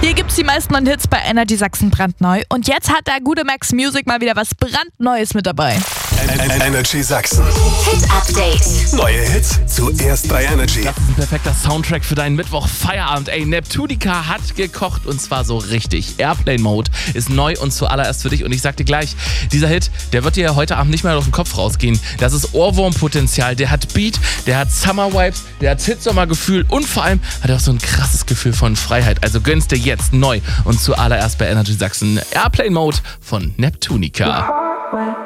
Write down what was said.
Hier gibt's die meisten neuen Hits bei Energy Sachsen brandneu. Und jetzt hat der gute Max Music mal wieder was brandneues mit dabei. Energy Sachsen. Hit Update. Neue Hits zuerst bei Energy. Das ist ein perfekter Soundtrack für deinen Mittwoch-Feierabend. Ey, Neptunica hat gekocht und zwar so richtig. Airplane Mode ist neu und zuallererst für dich. Und ich sag dir gleich, dieser Hit, der wird dir heute Abend nicht mehr aus dem Kopf rausgehen. Das ist Ohrwurmpotenzial. Der hat Beat, der hat Summer Vibes, der hat Hitsommergefühl und vor allem hat er auch so ein krasses Gefühl von Freiheit. Also gönnst dir jetzt neu und zuallererst bei Energy Sachsen Airplane Mode von Neptunica.